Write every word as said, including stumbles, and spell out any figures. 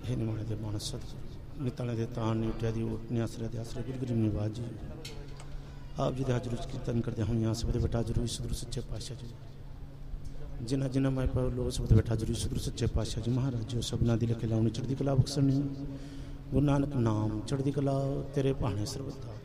हे निमाणे दे मानस सतगुरु निताने दे तान ने उठिया दी ओट ने आसरे दे आसरे गुरु गरीब निवाज जी आप जी दे हाजर विच कीर्तन करदे होइयां सबदे बेटा जरूर सतगुरु सच्चे पातशाह जी जिन्ना जिन्ना मैं पाओ लो सबदे बेटा जरूर सतगुरु सच्चे पातशाह जी महाराज जो सबना दी लिखे लाउणी चढ़दी कला बख्शणी गुरु नानक नाम चढ़दी कला तेरे भाने सर्वदा